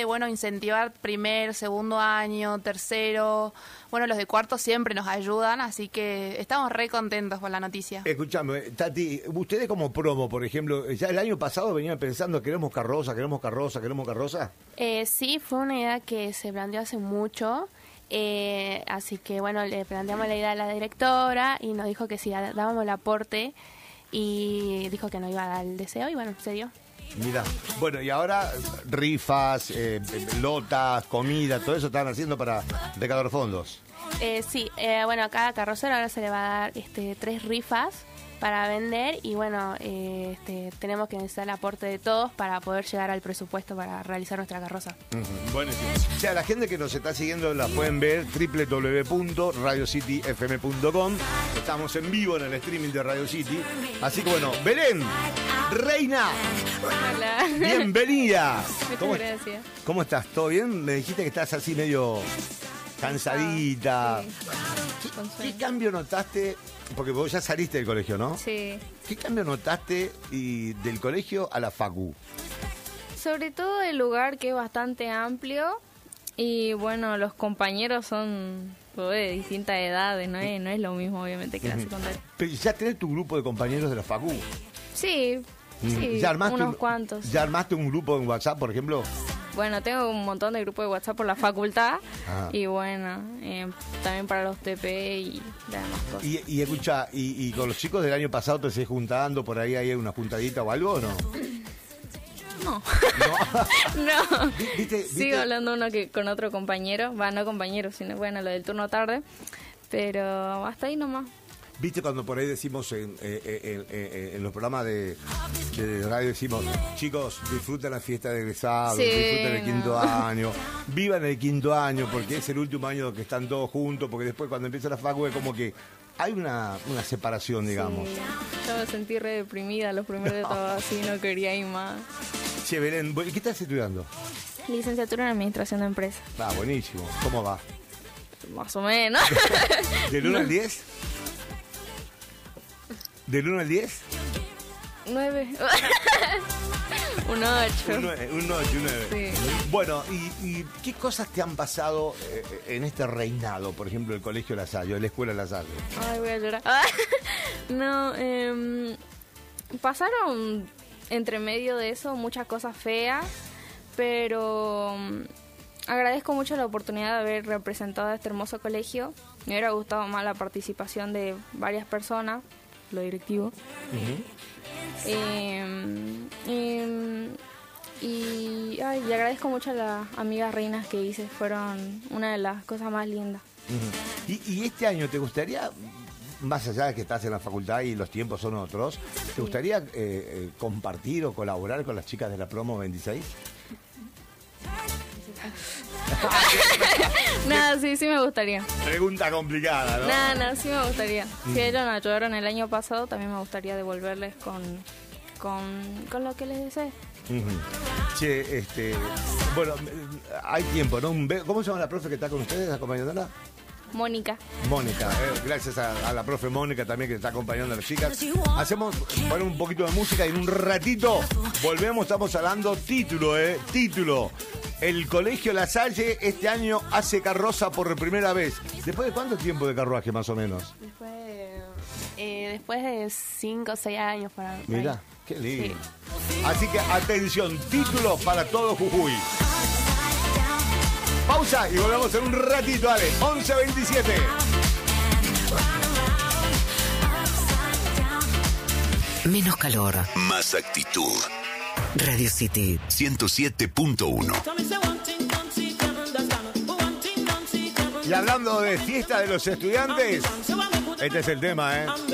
de, bueno, incentivar primer, segundo año, tercero. Bueno, los de cuarto siempre nos ayudan, así que estamos re contentos con la noticia. Escuchame, Tati, ustedes como promo, por ejemplo, ya el año pasado venían pensando, queremos carroza. Sí, fue una idea que se planteó hace mucho. Así que bueno, le planteamos la idea a la directora y nos dijo que si dábamos el aporte, y dijo que nos iba a dar el deseo y bueno, se dio. Mira, bueno, y ahora rifas, lotas, comida, todo eso están haciendo para recaudar fondos. Sí, bueno, a cada carrocero ahora se le va a dar 3 rifas para vender y bueno, tenemos que necesitar el aporte de todos para poder llegar al presupuesto para realizar nuestra carroza. Buenísimo. O sea, la gente que nos está siguiendo la pueden ver www.radiocityfm.com. Estamos en vivo en el streaming de Radio City. Así que bueno, Belén, reina. Hola. Bienvenida. Muchas gracias. ¿Cómo estás? ¿Todo bien? Me dijiste que estás así medio cansadita. Sí. ¿Qué cambio notaste? Porque vos ya saliste del colegio, ¿no? Sí. ¿Qué cambio notaste del colegio a la facu? Sobre todo el lugar, que es bastante amplio, y bueno, los compañeros son de distintas edades, no es lo mismo obviamente que la secundaria. Pero ya tenés tu grupo de compañeros de la facu. Sí, ¿Ya unos cuantos. ¿Ya armaste un grupo en WhatsApp, por ejemplo? Bueno, tengo un montón de grupos de WhatsApp por la facultad. Y bueno, también para los TP y demás cosas. Y escucha, ¿y con los chicos del año pasado te seguís juntando? ¿Por ahí hay una juntadita o algo o no? No. ¿No? ¿Viste? Sigo hablando con otro compañero. No compañero, sino bueno, lo del turno tarde. Pero hasta ahí nomás. ¿Viste cuando por ahí decimos en los programas de radio, decimos, chicos, disfruten la fiesta de egresados, disfruten el quinto año, vivan el quinto año, porque es el último año que están todos juntos, porque después cuando empieza la facu es como que hay una separación, digamos. Sí. Yo me sentí re deprimida los primeros de todo, así no quería ir más. Che, Belén, ¿qué estás estudiando? Licenciatura en Administración de Empresas. Ah, buenísimo. ¿Cómo va? Más o menos. ¿Del 1 al 10? ¿Del 1 al 10? 9. Un 8. Un 8, un 9. Sí. Bueno, ¿y qué cosas te han pasado en este reinado? Por ejemplo, el Colegio La Salle, la Escuela La Salle. Ay, voy a llorar. No, pasaron entre medio de eso muchas cosas feas, pero agradezco mucho la oportunidad de haber representado a este hermoso colegio. Me hubiera gustado más la participación de varias personas, lo directivo. Y agradezco mucho a las amigas reinas que hice, fueron una de las cosas más lindas. ¿Y este año te gustaría, más allá de que estás en la facultad y los tiempos son otros, te gustaría compartir o colaborar con las chicas de la promo 26? Nada, sí me gustaría. Pregunta complicada, ¿no? Nada, sí me gustaría. Si ellos nos ayudaron el año pasado, también me gustaría devolverles con lo que les desee. Che, bueno, hay tiempo, ¿no? ¿Cómo se llama la profe que está con ustedes, acompañándola? Mónica, gracias a la profe Mónica también que está acompañando a las chicas. Poner un poquito de música y en un ratito volvemos, estamos hablando título. El Colegio La Salle este año hace carroza por primera vez. ¿Después de cuánto tiempo de carruaje más o menos? Después de 5 o 6 años para... Mira, qué lindo. Sí. Así que atención, título para todo Jujuy. Pausa y volvemos en un ratito, dale. 11:27. Menos calor. Más actitud. Radio City 107.1. Y hablando de fiesta de los estudiantes, este es el tema,